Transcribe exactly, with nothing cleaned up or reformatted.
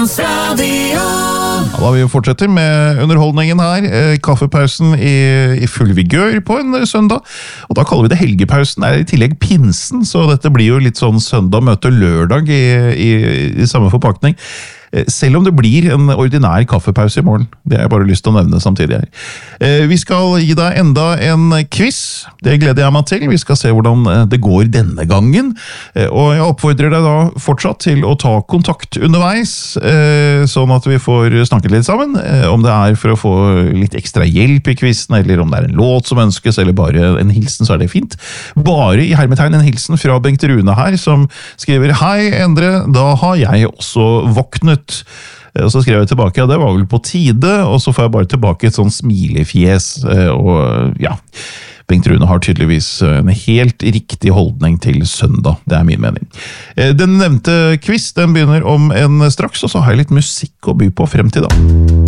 Radio. Da vi fortsetter med underholdningen her, eh, kaffepausen i, i full vigør på en søndag, og da kaller vi det helgepausen, er i tillegg pinsen, så dette blir jo litt sånn søndag møter lørdag i, i, i samme forpakning. Selv om det blir en ordinær kaffepause i morgen. Det har jeg bare lyst til å nevne samtidig her. Vi skal gi deg enda en quiz. Det gleder jeg meg til. Vi skal se hvordan det går denne gangen. Og jeg oppfordrer deg da fortsatt til å ta kontakt underveis, sånn at vi får snakket litt sammen. Om det er for å få litt ekstra hjelp i quizen, eller om det er en låt som ønskes, eller bare en hilsen, så er det fint. Bare i hermetegn en hilsen fra Bengt Rune her, som skriver: Hei, Endre, da har jeg også våknet. Og så skrev jeg tilbake, ja, det var vel på tide, og så får jeg bare tilbake et sånn smilefjes, og ja, Bengt Rune har tydeligvis en helt riktig holdning til søndag, det er min mening. Den nevnte quiz, den begynner om en straks, og så har jeg litt musikk å by på frem til da.